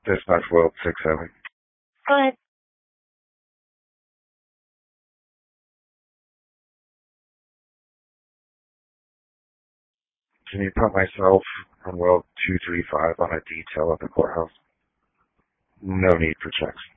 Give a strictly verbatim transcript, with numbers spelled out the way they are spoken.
Dispatch World six seven. Go ahead. Can you put myself on World two three five on a detail at the courthouse? No need for checks.